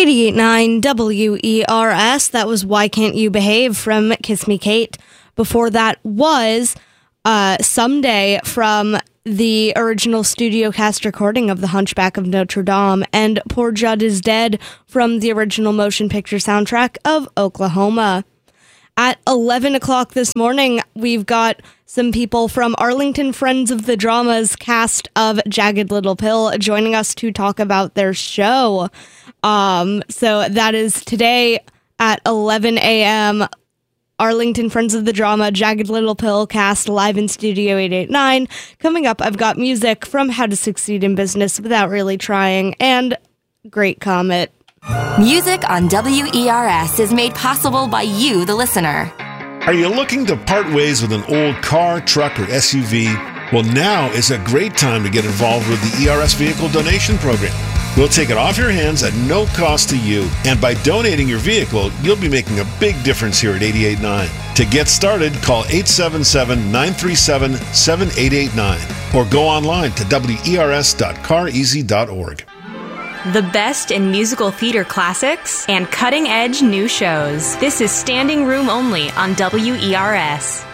88.9 WERS. That was Why Can't You Behave from Kiss Me Kate. Before that was Someday from the original studio cast recording of The Hunchback of Notre Dame, and Poor Judd is Dead from the original motion picture soundtrack of Oklahoma. At 11 o'clock this morning, we've got some people from Arlington Friends of the Drama's cast of Jagged Little Pill joining us to talk about their show. So that is today at 11 a.m., Arlington Friends of the Drama, Jagged Little Pill cast live in Studio 889. Coming up, I've got music from How to Succeed in Business Without Really Trying and Great Comet. Music on WERS is made possible by you, the listener. Are you looking to part ways with an old car, truck, or SUV? Well, now is a great time to get involved with the ERS Vehicle Donation Program. We'll take it off your hands at no cost to you, and by donating your vehicle, you'll be making a big difference here at 88.9. To get started, call 877-937-7889 or go online to wers.careasy.org. The best in musical theater classics and cutting-edge new shows. This is Standing Room Only on WERS.